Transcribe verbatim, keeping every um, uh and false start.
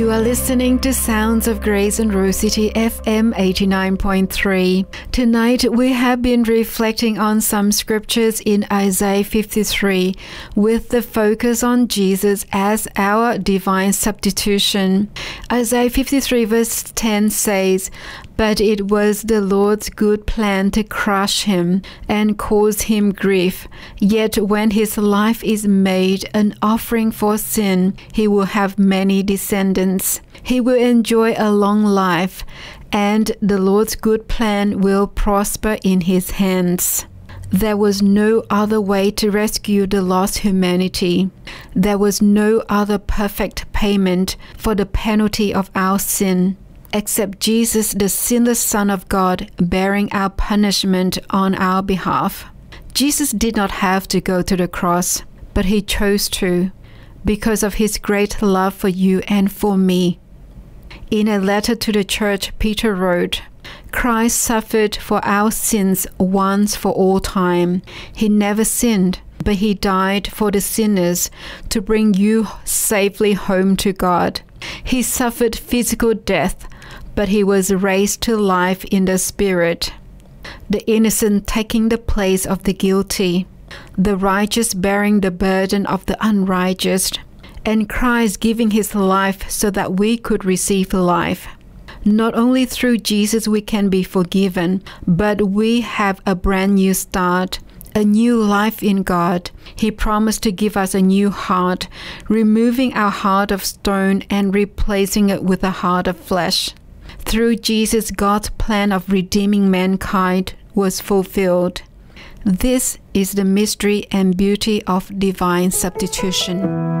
You are listening to Sounds of Grace on Rose City F M eighty-nine point three. Tonight we have been reflecting on some scriptures in Isaiah fifty-three with the focus on Jesus as our divine substitution. Isaiah fifty-three verse ten says, "But it was the Lord's good plan to crush him and cause him grief. Yet when his life is made an offering for sin, he will have many descendants. He will enjoy a long life, and the Lord's good plan will prosper in his hands." There was no other way to rescue the lost humanity. There was no other perfect payment for the penalty of our sin, except Jesus, the sinless Son of God, bearing our punishment on our behalf. Jesus did not have to go to the cross, but he chose to, because of his great love for you and for me. In a letter to the church, Peter wrote, "Christ suffered for our sins once for all time. He never sinned, but he died for the sinners to bring you safely home to God. He suffered physical death, but he was raised to life in the Spirit. The innocent taking the place of the guilty, the righteous bearing the burden of the unrighteous, and Christ giving his life so that we could receive life. Not only through Jesus we can be forgiven, but we have a brand new start, a new life in God. He promised to give us a new heart, removing our heart of stone and replacing it with a heart of flesh. Through Jesus, God's plan of redeeming mankind was fulfilled. This is the mystery and beauty of divine substitution."